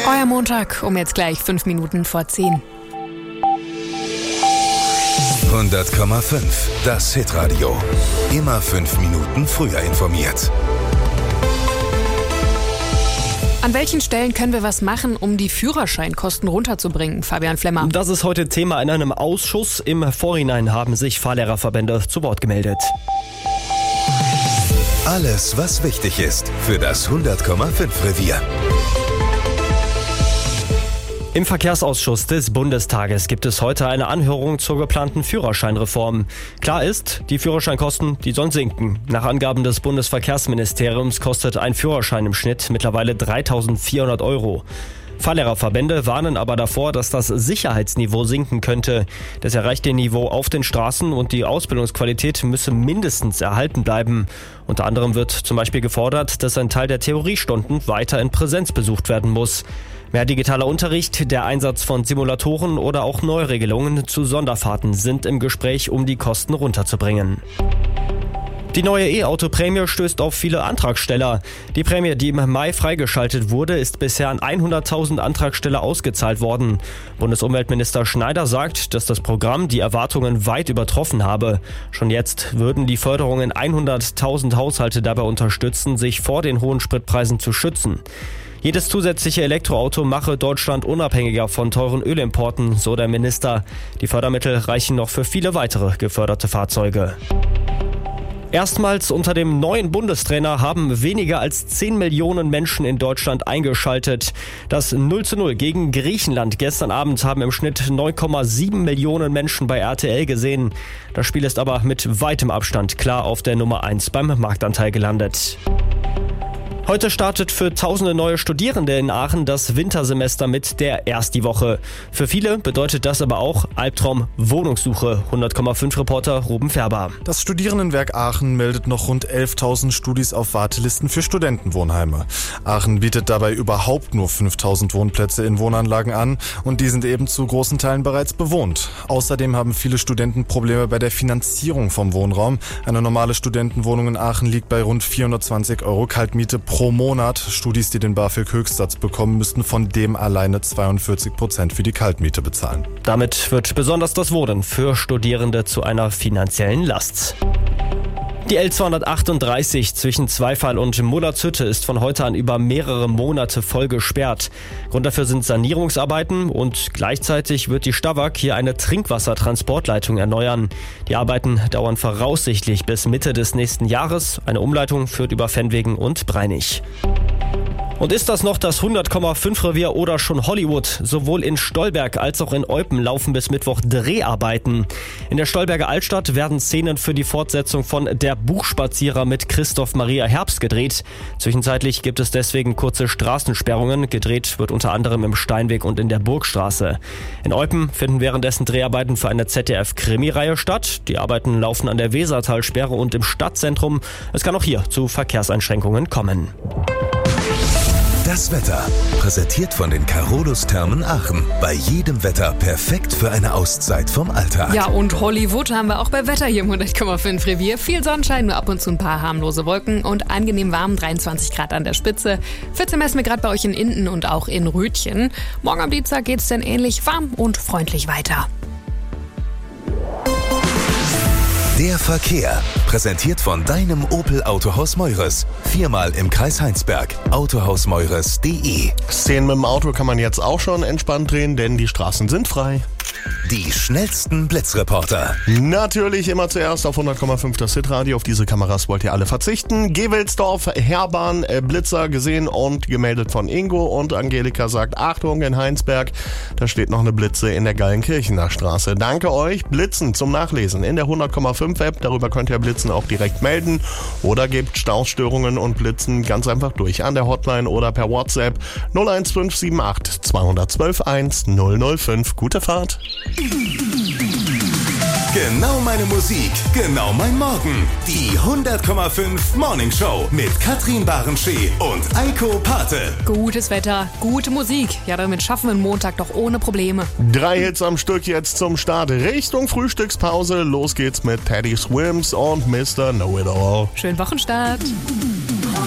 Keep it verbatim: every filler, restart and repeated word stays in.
Euer Montag um jetzt gleich fünf Minuten vor zehn. hundert Komma fünf, das Hitradio. Immer fünf Minuten früher informiert. An welchen Stellen können wir was machen, um die Führerscheinkosten runterzubringen, Fabian Flemmer? Das ist heute Thema in einem Ausschuss. Im Vorhinein haben sich Fahrlehrerverbände zu Wort gemeldet. Alles, was wichtig ist für das hundert Komma fünf Revier. Im Verkehrsausschuss des Bundestages gibt es heute eine Anhörung zur geplanten Führerscheinreform. Klar ist, die Führerscheinkosten, die sollen sinken. Nach Angaben des Bundesverkehrsministeriums kostet ein Führerschein im Schnitt mittlerweile dreitausendvierhundert Euro. Fahrlehrerverbände warnen aber davor, dass das Sicherheitsniveau sinken könnte. Das erreichte Niveau auf den Straßen und die Ausbildungsqualität müsse mindestens erhalten bleiben. Unter anderem wird zum Beispiel gefordert, dass ein Teil der Theoriestunden weiter in Präsenz besucht werden muss. Mehr digitaler Unterricht, der Einsatz von Simulatoren oder auch Neuregelungen zu Sonderfahrten sind im Gespräch, um die Kosten runterzubringen. Die neue E-Auto-Prämie stößt auf viele Antragsteller. Die Prämie, die im Mai freigeschaltet wurde, ist bisher an hunderttausend Antragsteller ausgezahlt worden. Bundesumweltminister Schneider sagt, dass das Programm die Erwartungen weit übertroffen habe. Schon jetzt würden die Förderungen hunderttausend Haushalte dabei unterstützen, sich vor den hohen Spritpreisen zu schützen. Jedes zusätzliche Elektroauto mache Deutschland unabhängiger von teuren Ölimporten, so der Minister. Die Fördermittel reichen noch für viele weitere geförderte Fahrzeuge. Erstmals unter dem neuen Bundestrainer haben weniger als zehn Millionen Menschen in Deutschland eingeschaltet. Das null zu null gegen Griechenland gestern Abend haben im Schnitt neun Komma sieben Millionen Menschen bei R T L gesehen. Das Spiel ist aber mit weitem Abstand klar auf der Nummer eins beim Marktanteil gelandet. Heute startet für tausende neue Studierende in Aachen das Wintersemester mit der Ersti-Woche. Für viele bedeutet das aber auch Albtraum Wohnungssuche. hundert Komma fünf Reporter Ruben Färber. Das Studierendenwerk Aachen meldet noch rund elftausend Studis auf Wartelisten für Studentenwohnheime. Aachen bietet dabei überhaupt nur fünftausend Wohnplätze in Wohnanlagen an und die sind eben zu großen Teilen bereits bewohnt. Außerdem haben viele Studenten Probleme bei der Finanzierung vom Wohnraum. Eine normale Studentenwohnung in Aachen liegt bei rund vierhundertzwanzig Euro Kaltmiete pro Monat. Studis, die den BAföG-Höchstsatz bekommen, müssten von dem alleine zweiundvierzig Prozent für die Kaltmiete bezahlen. Damit wird besonders das Wohnen für Studierende zu einer finanziellen Last. Die L zweihundertachtunddreißig zwischen Zweifall und Mullertshütte ist von heute an über mehrere Monate voll gesperrt. Grund dafür sind Sanierungsarbeiten und gleichzeitig wird die Stawag hier eine Trinkwassertransportleitung erneuern. Die Arbeiten dauern voraussichtlich bis Mitte des nächsten Jahres. Eine Umleitung führt über Fennwegen und Breinig. Und ist das noch das hundert Komma fünf Revier oder schon Hollywood? Sowohl in Stolberg als auch in Eupen laufen bis Mittwoch Dreharbeiten. In der Stolberger Altstadt werden Szenen für die Fortsetzung von Der Buchspazierer mit Christoph Maria Herbst gedreht. Zwischenzeitlich gibt es deswegen kurze Straßensperrungen. Gedreht wird unter anderem im Steinweg und in der Burgstraße. In Eupen finden währenddessen Dreharbeiten für eine Z D F-Krimireihe statt. Die Arbeiten laufen an der Wesertalsperre und im Stadtzentrum. Es kann auch hier zu Verkehrseinschränkungen kommen. Das Wetter, präsentiert von den Carolus-Thermen Aachen. Bei jedem Wetter perfekt für eine Auszeit vom Alltag. Ja, und Hollywood haben wir auch bei Wetter hier im hundert Komma fünf Revier. Viel Sonnenschein, nur ab und zu ein paar harmlose Wolken und angenehm warm, dreiundzwanzig Grad an der Spitze. vierzehn messen wir gerade bei euch in Inden und auch in Rütchen. Morgen am Dienstag geht's dann ähnlich warm und freundlich weiter. Der Verkehr, präsentiert von deinem Opel Autohaus Meures. Viermal im Kreis Heinsberg. autohaus meures punkt de. Szenen mit dem Auto kann man jetzt auch schon entspannt drehen, denn die Straßen sind frei. Die schnellsten Blitzreporter. Natürlich immer zuerst auf hundert Komma fünf das Hitradio. Auf diese Kameras wollt ihr alle verzichten. Gewelsdorf, Herbahn, äh, Blitzer gesehen und gemeldet von Ingo. Und Angelika sagt, Achtung in Heinsberg, da steht noch eine Blitze in der Gallenkirchener Straße. Danke euch. Blitzen zum Nachlesen in der hundert Komma fünf App. Darüber könnt ihr Blitzen auch direkt melden. Oder gebt Staustörungen und Blitzen ganz einfach durch an der Hotline oder per WhatsApp null eins fünf sieben acht zwei zwölf eins null null fünf. Gute Fahrt. Genau meine Musik, genau mein Morgen. Die hundert Komma fünf Morning Show mit Katrin Barenschee und Eiko Pate. Gutes Wetter, gute Musik. Ja, damit schaffen wir den Montag doch ohne Probleme. Drei Hits am Stück jetzt zum Start. Richtung Frühstückspause. Los geht's mit Teddy Swims und Mister Know-It-All. Schönen Wochenstart.